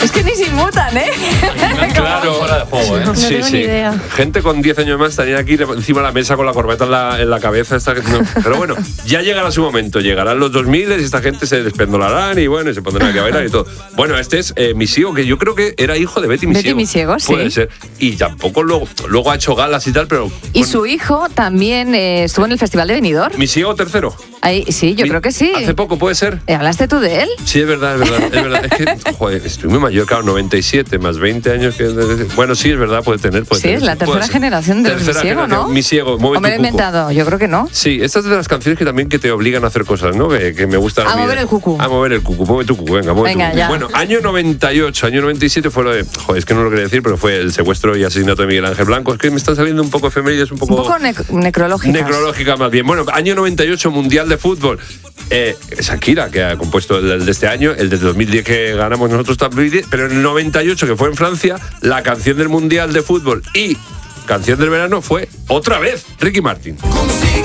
Es que ni se inmutan, ¿eh? Claro, fuera de juego, ¿eh? No sí, tengo sí. ni idea. Gente con 10 años más estaría aquí encima de la mesa con la corbata en la cabeza. Pero bueno, ya llegará su momento. Llegarán los 2000 y esta gente se despendolarán y bueno, y se pondrán aquí a bailar y todo. Bueno, este es Misiego, que yo creo que era hijo de Betty Misiego. Betty Misiego, sí. Puede ser. Y tampoco luego ha hecho galas y tal, pero... Y bueno, su hijo también estuvo en el Festival de Benidorm. Misiego tercero. Ahí, sí, yo creo que sí. Hace poco, ¿puede ser? ¿Hablaste tú de él? Sí, es verdad. Es que, joder, estoy muy mayor, claro, 97 más 20 años. Bueno, sí, es verdad, puede tener. Sí, es la tercera generación de Misiego, ¿no? Misiego, mueve ¿O me lo he tu cuco. inventado? Yo creo que no. Sí, estas de las canciones que también que te obligan a hacer cosas, ¿no? Que me gustan. A mover el cucú. A mover el cucú, mueve tu cucú, venga, mueve Venga, tu cucú. ya. Bueno, año 98, año 97 fue lo de... Joder, es que no lo quería decir, pero fue el secuestro y asesinato de Miguel Ángel Blanco. Es que me están saliendo un poco efemérides, un poco necrológicas. necrológica más bien. Bueno, año 98, Mundial de Fútbol. Shakira, que ha compuesto el de este año, el de 2010 que ganamos nosotros también, pero en el 98, que fue en Francia, la canción del Mundial de Fútbol y canción del verano fue otra vez Ricky Martin.